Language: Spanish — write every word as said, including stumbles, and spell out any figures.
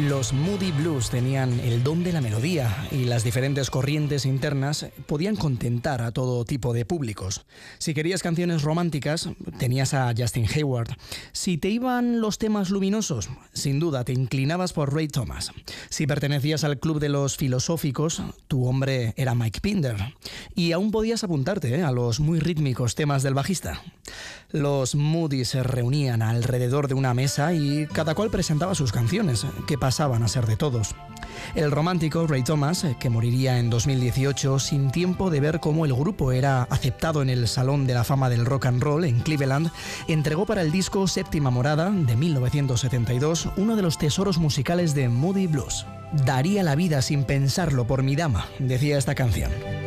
Los Moody Blues tenían el don de la melodía y las diferentes corrientes internas podían contentar a todo tipo de públicos. Si querías canciones románticas, tenías a Justin Hayward. Si te iban los temas luminosos, sin duda te inclinabas por Ray Thomas. Si pertenecías al club de los filosóficos, tu hombre era Mike Pinder. Y aún podías apuntarte ¿eh? a los muy rítmicos temas del bajista. Los Moody se reunían alrededor de una mesa y cada cual presentaba sus canciones, que pasaban a ser de todos. El romántico Ray Thomas, que moriría en dos mil dieciocho sin tiempo de ver cómo el grupo era aceptado en el Salón de la Fama del Rock and Roll en Cleveland, entregó para el disco Séptima Morada de mil novecientos setenta y dos uno de los tesoros musicales de Moody Blues. Daría la vida sin pensarlo por mi dama, decía esta canción.